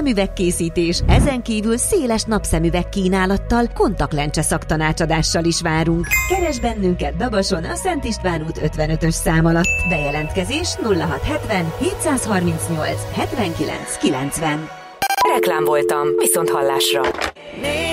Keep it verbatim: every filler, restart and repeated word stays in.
szemüvegkészítés, ezen kívül széles napszemüveg kínálattal, kontaktlencse szaktanácsadással is várunk. Keresd bennünket Dabason a Szent István út ötvenötös szám alatt. Bejelentkezés nulla hat hetven hétszázharmincnyolc hetvenkilenc kilencven. Reklám voltam, viszont hallásra.